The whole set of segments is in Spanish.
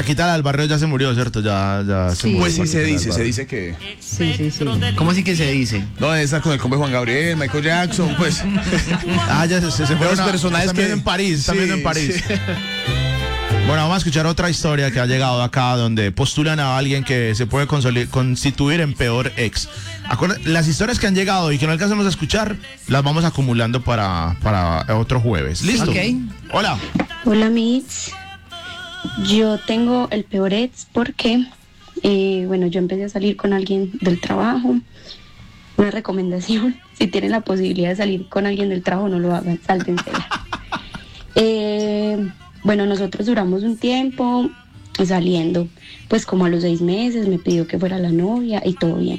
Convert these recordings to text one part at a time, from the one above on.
Paquita del barrio ya se murió, ¿cierto? Ya se murió. Pues sí Paquita del se barrio. dice que... Sí. ¿Cómo así que se dice? No, esa con el combe Juan Gabriel, Michael Jackson, pues... Ya se fueron Los personajes están viendo que... en París, están viendo en París. Sí. Bueno, vamos a escuchar otra historia que ha llegado acá donde postulan a alguien que se puede constituir en peor ex. Las historias que han llegado y que no alcanzamos a escuchar, las vamos acumulando para otro jueves. ¿Listo? Ok. Hola. Hola, Mitch. Yo tengo el peor ex porque, yo empecé a salir con alguien del trabajo. Una recomendación, si tienen la posibilidad de salir con alguien del trabajo, no lo hagan, sáltensela. Nosotros duramos un tiempo saliendo, pues como a los 6 meses me pidió que fuera la novia y todo bien.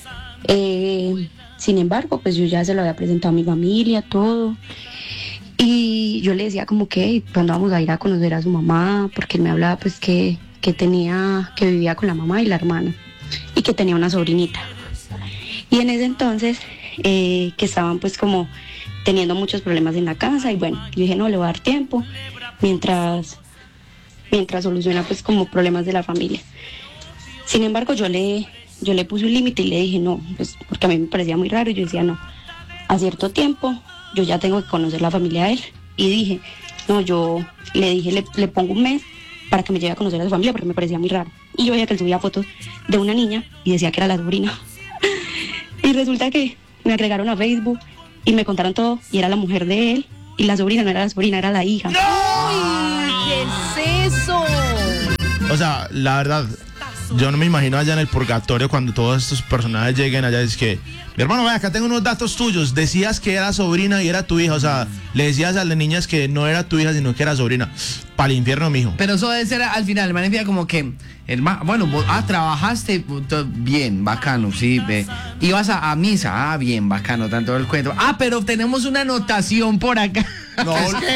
Sin embargo, pues yo ya se lo había presentado a mi familia, todo. Y yo le decía como que cuando vamos a ir a conocer a su mamá, porque él me hablaba pues que vivía con la mamá y la hermana y que tenía una sobrinita. Y en ese entonces, que estaban pues como teniendo muchos problemas en la casa y bueno, yo dije no, le voy a dar tiempo mientras soluciona pues como problemas de la familia. Sin embargo, yo le puse un límite y le dije no, pues porque a mí me parecía muy raro y yo decía no, a cierto tiempo yo ya tengo que conocer la familia de él y dije, no, yo le dije, le pongo un mes para que me lleve a conocer a su familia porque me parecía muy raro. Y yo veía que él subía fotos de una niña y decía que era la sobrina. Y resulta que me agregaron a Facebook y me contaron todo y era la mujer de él y la sobrina no era la sobrina, era la hija. ¡Uy! ¿Qué es eso? O sea, la verdad, yo no me imagino allá en el purgatorio cuando todos estos personajes lleguen allá. Es que, mi hermano, vea, acá tengo unos datos tuyos. Decías que era sobrina y era tu hija. O sea, le decías a las niñas que no era tu hija, sino que era sobrina. Para el infierno, mijo. Pero eso debe ser al final, me decía como que, trabajaste, bien, bacano, sí, ibas a misa, bien, bacano, tanto el cuento. Pero tenemos una anotación por acá. No,